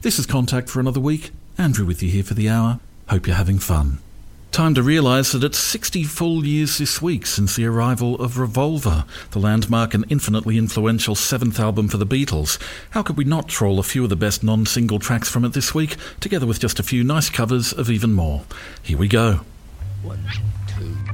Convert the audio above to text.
This is Contact for another week. Andrew with you here for the hour. Hope you're having fun. Time to realise that it's 60 full years this week since the arrival of Revolver, the landmark and infinitely influential seventh album for the Beatles. How could we not troll a few of the best non-single tracks from it this week, together with just a few nice covers of even more? Here we go. 1, 2.